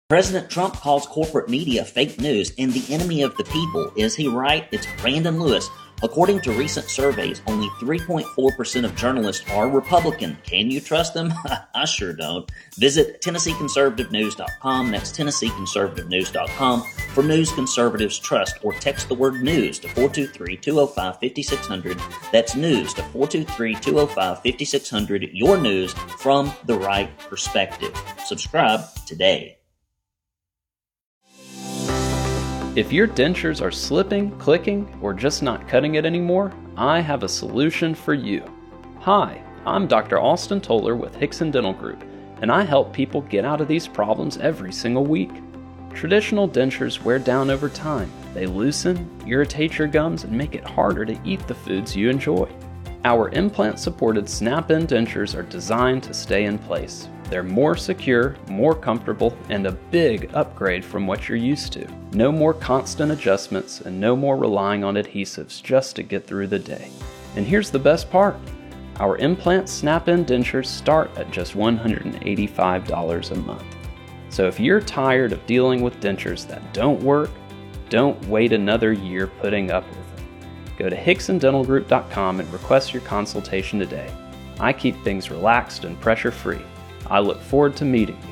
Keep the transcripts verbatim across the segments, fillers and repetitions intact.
President Trump calls corporate media fake news and the enemy of the people. Is he right? It's Brandon Lewis. According to recent surveys, only three point four percent of journalists are Republican. Can you trust them? I sure don't. Visit Tennessee Conservative News dot com. That's Tennessee Conservative News dot com for news conservatives trust, or text the word news to four two three, two zero five, five six zero zero. That's news to four two three, two zero five, five six zero zero. Your news from the right perspective. Subscribe today. If your dentures are slipping, clicking, or just not cutting it anymore, I have a solution for you. Hi, I'm Doctor Austin Toller with Hickson Dental Group, and I help people get out of these problems every single week. Traditional dentures wear down over time. They loosen, irritate your gums, and make it harder to eat the foods you enjoy. Our implant-supported snap-in dentures are designed to stay in place. They're more secure, more comfortable, and a big upgrade from what you're used to. No more constant adjustments and no more relying on adhesives just to get through the day. And here's the best part. Our implant snap-in dentures start at just one hundred eighty-five dollars a month. So if you're tired of dealing with dentures that don't work, don't wait another year putting up with them. Go to Hickson Dental Group dot com and request your consultation today. I keep things relaxed and pressure-free. I look forward to meeting you.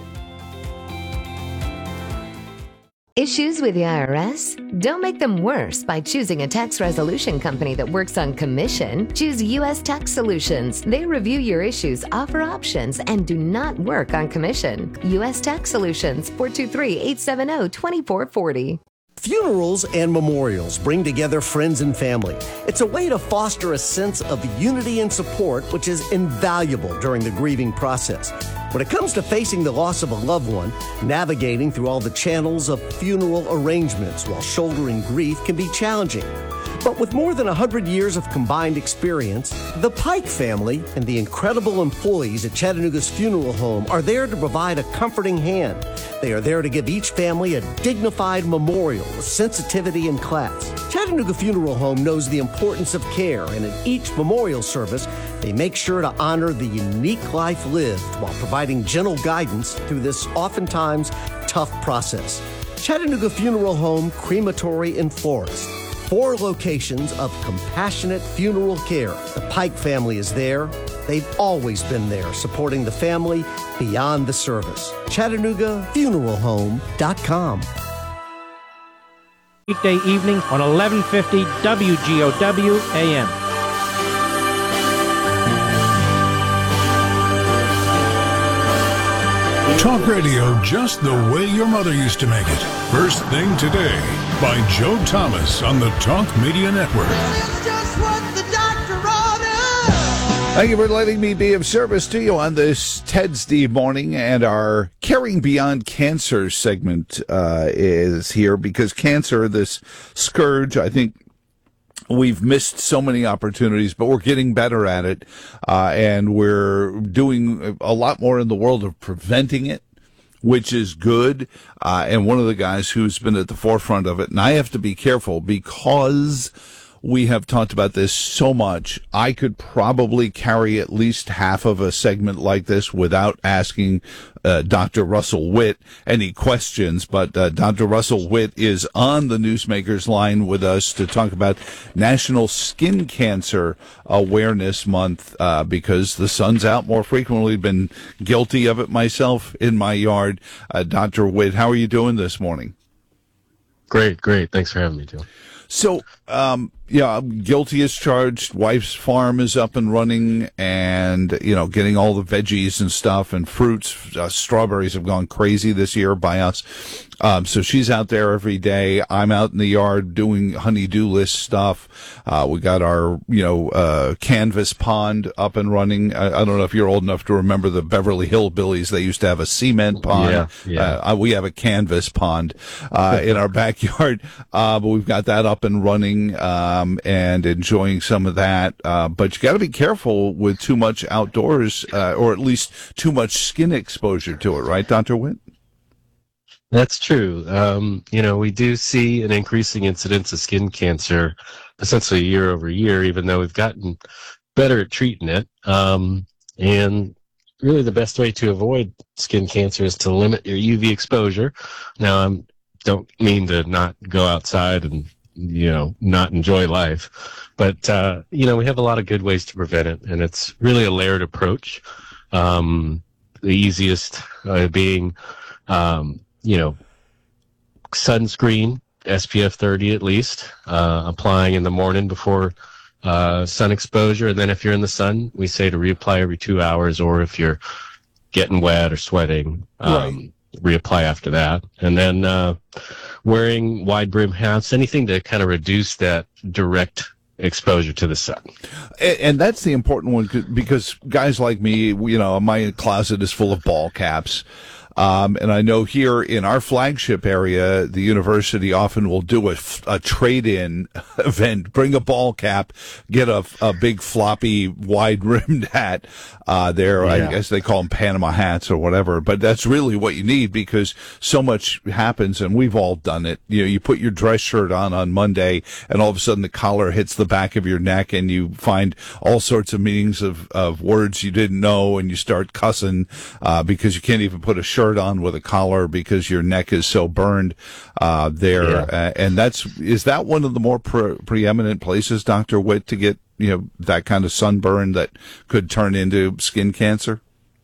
Issues with the I R S? Don't make them worse by choosing a tax resolution company that works on commission. Choose U S Tax Solutions. They review your issues, offer options, and do not work on commission. U S Tax Solutions, four two three, eight seven zero, two four four zero. Funerals and memorials bring together friends and family. It's a way to foster a sense of unity and support, which is invaluable during the grieving process. When it comes to facing the loss of a loved one, navigating through all the channels of funeral arrangements while shouldering grief can be challenging. But with more than one hundred years of combined experience, the Pike family and the incredible employees at Chattanooga's Funeral Home are there to provide a comforting hand. They are there to give each family a dignified memorial with sensitivity and class. Chattanooga Funeral Home knows the importance of care, and in each memorial service, they make sure to honor the unique life lived while providing gentle guidance through this oftentimes tough process. Chattanooga Funeral Home, Crematory and Florist. Four locations of compassionate funeral care. The Pike family is there. They've always been there, supporting the family beyond the service. Chattanooga Funeral Home dot com. Weekday evening on eleven fifty W G O W A M. Talk radio just the way your mother used to make it. First Thing Today by Joe Thomas on the Talk Media Network. It's just what the doctor ordered. Thank you for letting me be of service to you on this Tedsday morning. And our Caring Beyond Cancer segment uh, is here because cancer, this scourge, I think, we've missed so many opportunities, but we're getting better at it, uh, and we're doing a lot more in the world of preventing it, which is good, uh, and one of the guys who's been at the forefront of it, and I have to be careful because we have talked about this so much, I could probably carry at least half of a segment like this without asking uh, Doctor Russell Witt any questions. But uh, Doctor Russell Witt is on the Newsmakers line with us to talk about National Skin Cancer Awareness Month uh, because the sun's out more frequently. Been guilty of it myself in my yard. Uh, Doctor Witt, how are you doing this morning? Great, great. Thanks for having me, Joe. So, um, yeah, guilty as charged. Wife's farm is up and running, and you know, getting all the veggies and stuff and fruits. Uh, strawberries have gone crazy this year by us. Um, so she's out there every day. I'm out in the yard doing honey-do list stuff. Uh, we got our, you know, uh, canvas pond up and running. I, I don't know if you're old enough to remember the Beverly Hillbillies. They used to have a cement pond. Yeah, yeah. Uh, we have a canvas pond, uh, in our backyard. Uh, but we've got that up and running, um, and enjoying some of that. Uh, but you got to be careful with too much outdoors, uh, or at least too much skin exposure to it, right, Doctor Witt? That's true. Um, you know, we do see an increasing incidence of skin cancer essentially year over year, even though we've gotten better at treating it. Um, and really the best way to avoid skin cancer is to limit your U V exposure. Now, I don't mean to not go outside and, you know, not enjoy life, but, uh, you know, we have a lot of good ways to prevent it, and it's really a layered approach. Um, the easiest uh, being, um, you know, sunscreen, S P F thirty at least, uh, applying in the morning before uh, sun exposure. And then if you're in the sun, we say to reapply every two hours, or if you're getting wet or sweating, um, right. reapply after that. And then uh, wearing wide brim hats, anything to kind of reduce that direct exposure to the sun. And, and that's the important one, because guys like me, you know, my closet is full of ball caps. Um, and I know here in our flagship area, the university often will do a, a trade-in event. Bring a ball cap, get a, a big floppy, wide-rimmed hat. Uh, there, yeah. I guess they call them Panama hats or whatever. But that's really what you need, because so much happens, and we've all done it. You know, you put your dress shirt on on Monday, and all of a sudden the collar hits the back of your neck, and you find all sorts of meanings of, of words you didn't know, and you start cussing uh, because you can't even put a shirt on with a collar because your neck is so burned uh, there. Yeah. Uh, and that's, is that one of the more pre- preeminent places, Doctor Witt, to get, you know, that kind of sunburn that could turn into skin cancer?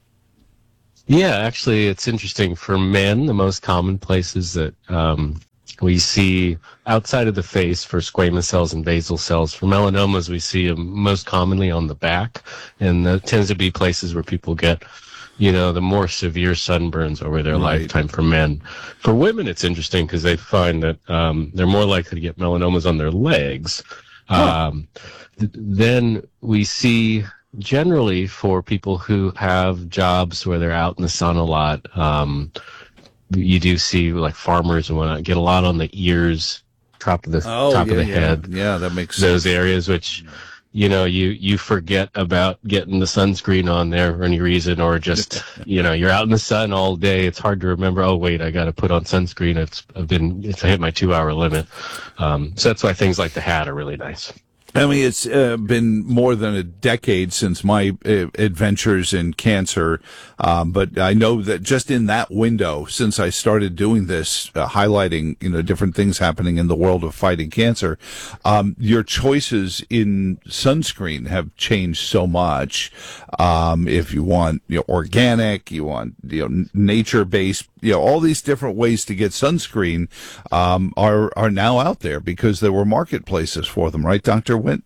Yeah, actually, it's interesting. For men, the most common places that um, we see outside of the face for squamous cells and basal cells. For melanomas, we see them most commonly on the back, and that tends to be places where people get, you know, the more severe sunburns over their right. lifetime for men. For women, it's interesting because they find that um, they're more likely to get melanomas on their legs. Huh. Um, th- then we see generally for people who have jobs where they're out in the sun a lot, um, you do see like farmers and whatnot get a lot on the ears, top of the oh, top yeah, of the yeah. head. Yeah, that makes those sense. areas which. You know, you, you forget about getting the sunscreen on there for any reason, or just, you know, you're out in the sun all day. It's hard to remember, oh, wait, I got to put on sunscreen. It's I've been, it's I hit my two hour limit. Um, so that's why things like the hat are really nice. I mean, it's uh, been more than a decade since my uh, adventures in cancer, um, but I know that just in that window, since I started doing this, uh, highlighting, you know, different things happening in the world of fighting cancer, um, your choices in sunscreen have changed so much. Um, if you want, you know, organic, you want, you know, nature-based, you know, all these different ways to get sunscreen um, are are now out there because there were marketplaces for them, right, Doctor Witt?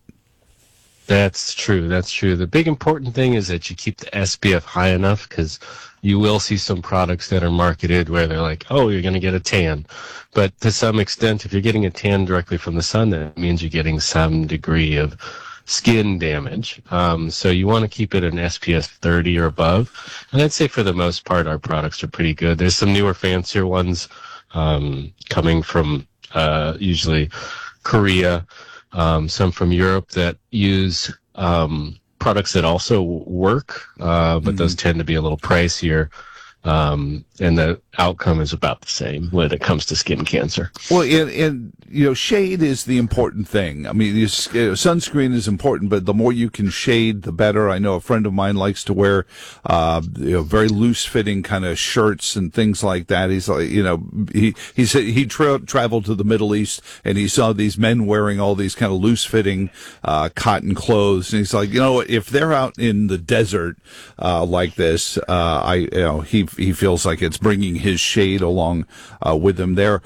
That's true. That's true. The big important thing is that you keep the S P F high enough, because you will see some products that are marketed where they're like, oh, you're going to get a tan. But to some extent, if you're getting a tan directly from the sun, that means you're getting some degree of skin damage. Um, so you want to keep it an S P F thirty or above. And I'd say for the most part, our products are pretty good. There's some newer, fancier ones um, coming from uh, usually Korea, um, some from Europe that use um, products that also work, uh, but mm-hmm. those tend to be a little pricier. Um, and the outcome is about the same when it comes to skin cancer. Well, and, and you know, shade is the important thing. I mean, you, uh, sunscreen is important, but the more you can shade, the better. I know a friend of mine likes to wear, uh, you know, very loose-fitting kind of shirts and things like that. He's like, you know, he he said he tra- traveled to the Middle East and he saw these men wearing all these kind of loose-fitting uh, cotton clothes, and he's like, you know, if they're out in the desert uh, like this, uh, I, you know, he he feels like it's bringing his shade along uh, with them there.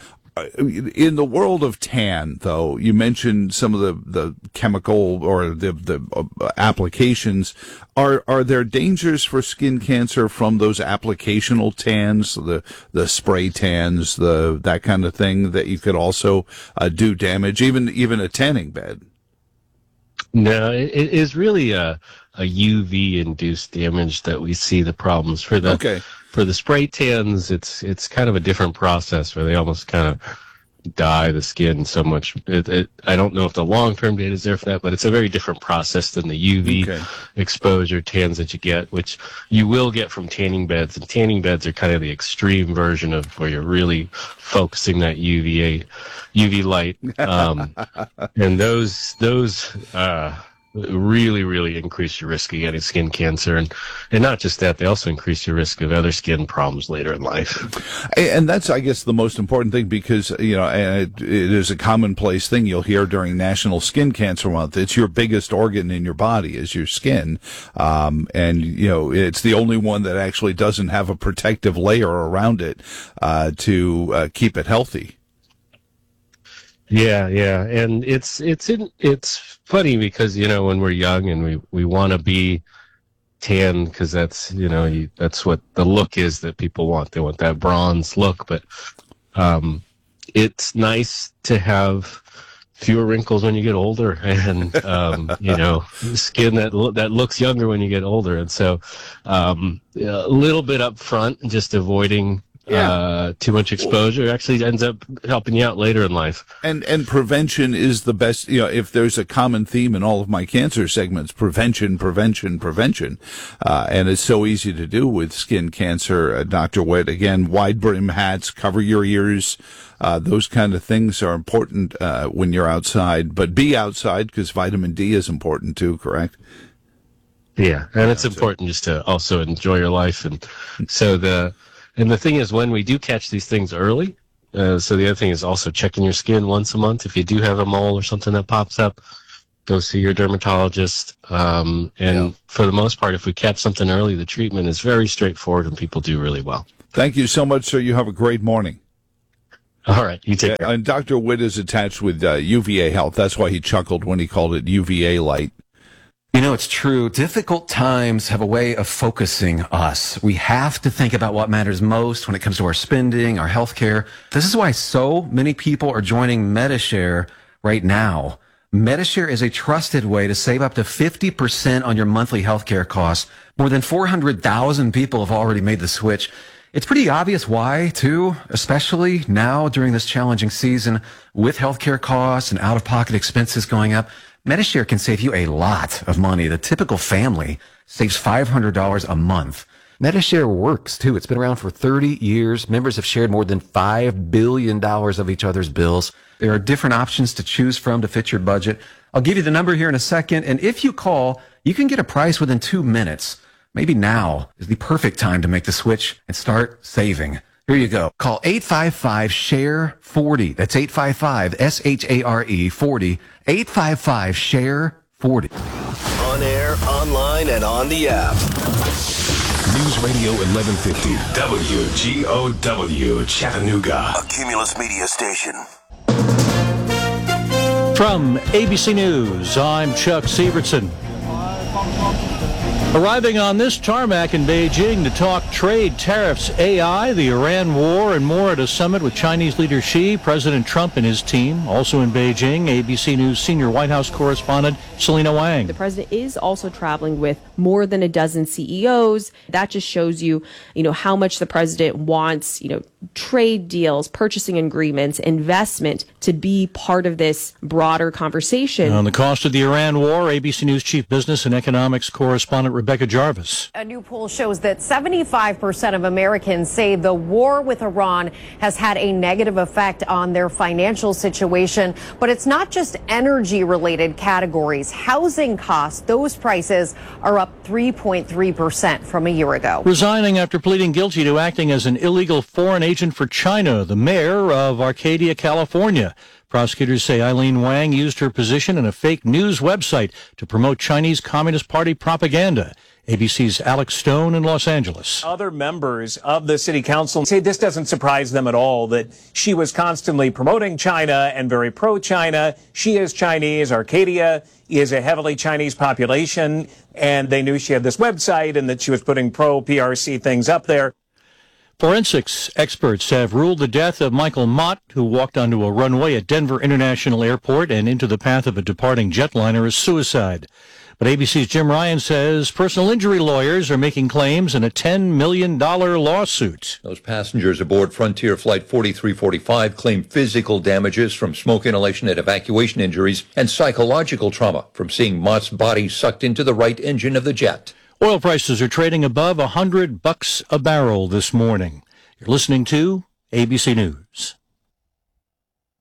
In the world of tan, though, you mentioned some of the, the chemical or the, the applications. Are are there dangers for skin cancer from those applicational tans, the the spray tans, the that kind of thing that you could also uh, do damage, even even a tanning bed? No, it, it is really a, a U V-induced damage that we see the problems for the. Okay. For the spray tans, it's it's kind of a different process where they almost kind of dye the skin so much. It, it, I don't know if the long-term data is there for that, but it's a very different process than the U V okay. exposure tans that you get, which you will get from tanning beds. And tanning beds are kind of the extreme version of where you're really focusing that U V A, U V light. Um, and those those uh, really, really increase your risk of getting skin cancer. And, and not just that, they also increase your risk of other skin problems later in life. And that's, I guess, the most important thing because, you know, it, it is a commonplace thing you'll hear during National Skin Cancer Month. It's your biggest organ in your body is your skin. Um, and, you know, it's the only one that actually doesn't have a protective layer around it, uh, to, uh, keep it healthy. Yeah, yeah, and it's it's in, it's funny because you know when we're young and we, we want to be tan because that's you know you, that's what the look is that people want. They want that bronze look, but um, it's nice to have fewer wrinkles when you get older, and um, you know skin that lo- that looks younger when you get older. And so um, a little bit up front, just avoiding. Yeah. Uh, too much exposure actually ends up helping you out later in life. And and prevention is the best, you know, if there's a common theme in all of my cancer segments, prevention, prevention, prevention. Uh, and it's so easy to do with skin cancer, uh, Doctor Witt. Again, wide brim hats, cover your ears. Uh, those kind of things are important uh, when you're outside. But be outside because vitamin D is important too, correct? Yeah, and it's important just to also enjoy your life. And so the... And the thing is, when we do catch these things early, uh, so the other thing is also checking your skin once a month. If you do have a mole or something that pops up, go see your dermatologist. Um, and yeah. for the most part, if we catch something early, the treatment is very straightforward and people do really well. Thank you so much, sir. You have a great morning. All right, you take care. And Doctor Witt is attached with uh, U V A Health. That's why he chuckled when he called it U V A Light. You know, it's true. Difficult times have a way of focusing us. We have to think about what matters most when it comes to our spending, our health care. This is why so many people are joining Medi-Share right now. Medi-Share is a trusted way to save up to fifty percent on your monthly health care costs. More than four hundred thousand people have already made the switch. It's pretty obvious why, too, especially now during this challenging season with healthcare costs and out-of-pocket expenses going up. Medi-Share can save you a lot of money. The typical family saves five hundred dollars a month. Medi-Share works, too. It's been around for thirty years. Members have shared more than five billion dollars of each other's bills. There are different options to choose from to fit your budget. I'll give you the number here in a second, and if you call, you can get a price within two minutes. Maybe now is the perfect time to make the switch and start saving. Here you go. Call eight five five, S H A R E, forty. That's eight five five, S H A R E, forty. eight five five, S H A R E, forty. On air, online, and on the app. News Radio eleven fifty, W G O W, Chattanooga. A Cumulus Media station. From A B C News, I'm Chuck Sievertson. Arriving on this tarmac in Beijing to talk trade, tariffs, A I, the Iran war, and more at a summit with Chinese leader Xi, President Trump and his team. Also in Beijing, A B C News senior White House correspondent Selena Wang. The president is also traveling with more than a dozen C E Os. That just shows you, you know, how much the president wants, you know, trade deals, purchasing agreements, investment to be part of this broader conversation. On the cost of the Iran war, A B C News chief business and economics correspondent Rebecca Jarvis. A new poll shows that seventy-five percent of Americans say the war with Iran has had a negative effect on their financial situation. But it's not just energy-related categories. Housing costs, those prices are up three point three percent from a year ago. Resigning after pleading guilty to acting as an illegal foreign agent for China, the mayor of Arcadia, California. Prosecutors say Eileen Wang used her position in a fake news website to promote Chinese Communist Party propaganda. A B C's Alex Stone in Los Angeles. Other members of the city council say this doesn't surprise them at all, that she was constantly promoting China and very pro-China. She is Chinese. Arcadia is a heavily Chinese population, and they knew she had this website and that she was putting pro-P R C things up there. Forensics experts have ruled the death of Michael Mott, who walked onto a runway at Denver International Airport and into the path of a departing jetliner, as suicide. But A B C's Jim Ryan says personal injury lawyers are making claims in a ten million dollars lawsuit. Those passengers aboard Frontier Flight forty-three forty-five claim physical damages from smoke inhalation and evacuation injuries and psychological trauma from seeing Mott's body sucked into the right engine of the jet. Oil prices are trading above a hundred bucks a barrel this morning. You're listening to A B C News.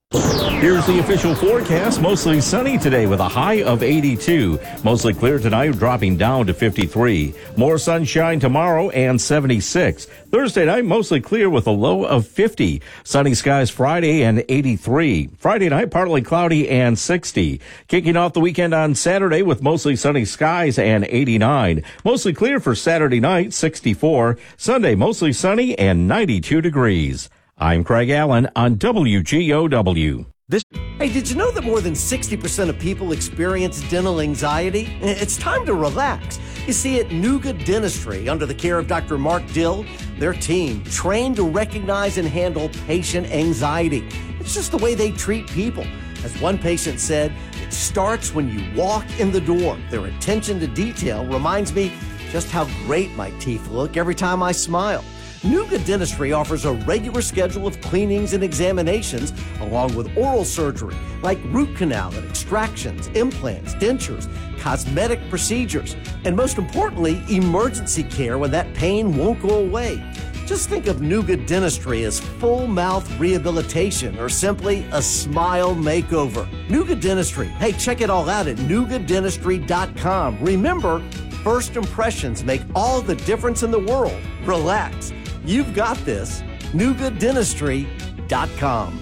Here's the official forecast. Mostly sunny today with a high of eighty-two. Mostly clear tonight, dropping down to fifty-three. More sunshine tomorrow and seventy-six. Thursday night, mostly clear with a low of fifty. Sunny skies Friday and eighty-three. Friday night, partly cloudy and sixty. Kicking off the weekend on Saturday with mostly sunny skies and eighty-nine. Mostly clear for Saturday night, sixty-four. Sunday, mostly sunny and ninety-two degrees. I'm Craig Allen on W G O W. This- hey, did you know that more than sixty percent of people experience dental anxiety? It's time to relax. You see, at Nuga Dentistry, under the care of Doctor Mark Dill, their team trained to recognize and handle patient anxiety. It's just the way they treat people. As one patient said, it starts when you walk in the door. Their attention to detail reminds me just how great my teeth look every time I smile. Nuga Dentistry offers a regular schedule of cleanings and examinations, along with oral surgery, like root canal and extractions, implants, dentures, cosmetic procedures, and most importantly, emergency care when that pain won't go away. Just think of Nuga Dentistry as full mouth rehabilitation or simply a smile makeover. Nuga Dentistry. Hey, check it all out at nuga dentistry dot com. Remember, first impressions make all the difference in the world. Relax. You've got this. nuga dentistry dot com.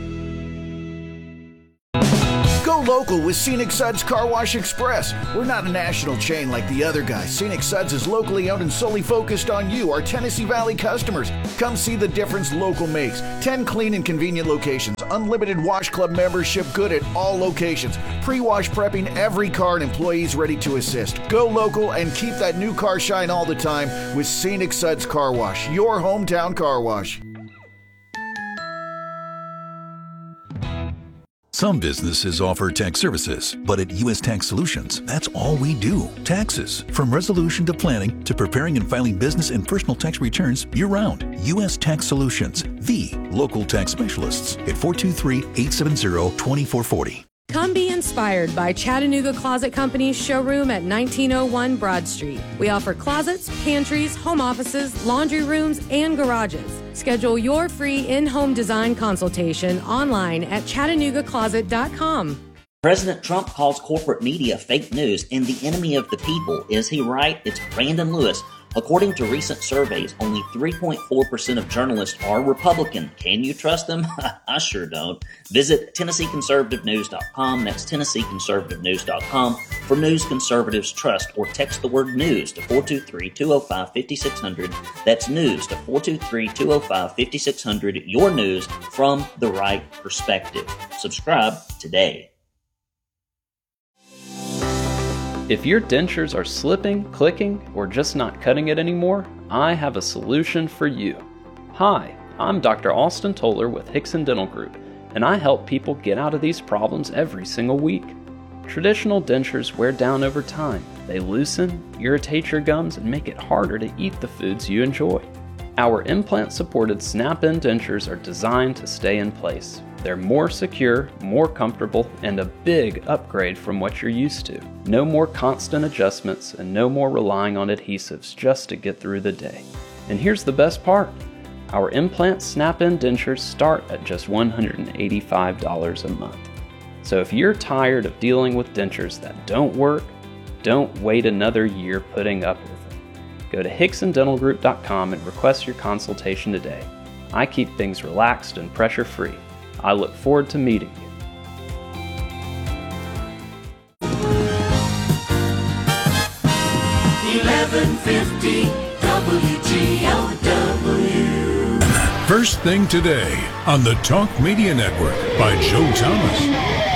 Go local with Scenic Suds Car Wash Express. We're not a national chain like the other guys. Scenic Suds is locally owned and solely focused on you, our Tennessee Valley customers. Come see the difference local makes. ten clean and convenient locations. Unlimited Wash Club membership good at all locations. Pre-wash prepping every car and employees ready to assist. Go local and keep that new car shine all the time with Scenic Suds Car Wash, your hometown car wash. Some businesses offer tax services, but at U S Tax Solutions, that's all we do. Taxes. From resolution to planning to preparing and filing business and personal tax returns year-round. U S Tax Solutions, the local tax specialists at four two three, eight seven zero, two four four zero. Come be inspired by Chattanooga Closet Company's showroom at nineteen oh one Broad Street. We offer closets, pantries, home offices, laundry rooms, and garages. Schedule your free in-home design consultation online at chattanooga closet dot com. President Trump calls corporate media fake news and the enemy of the people. Is he right? It's Brandon Lewis. According to recent surveys, only three point four percent of journalists are Republican. Can you trust them? I sure don't. Visit Tennessee Conservative News dot com. That's Tennessee Conservative News dot com for news conservatives trust, or text the word news to four two three, two oh five, five six zero zero. That's news to four two three, two oh five, five six zero zero. Your news from the right perspective. Subscribe today. If your dentures are slipping, clicking, or just not cutting it anymore, I have a solution for you. Hi, I'm Doctor Austin Toller with Hickson Dental Group, and I help people get out of these problems every single week. Traditional dentures wear down over time. They loosen, irritate your gums, and make it harder to eat the foods you enjoy. Our implant-supported snap-in dentures are designed to stay in place. They're more secure, more comfortable, and a big upgrade from what you're used to. No more constant adjustments and no more relying on adhesives just to get through the day. And here's the best part. Our implant snap-in dentures start at just one hundred eighty-five dollars a month. So if you're tired of dealing with dentures that don't work, don't wait another year putting up with them. Go to hickson dental group dot com and request your consultation today. I keep things relaxed and pressure-free. I look forward to meeting you. eleven fifty W G O W. First thing today on the Talk Media Network by Joe Thomas.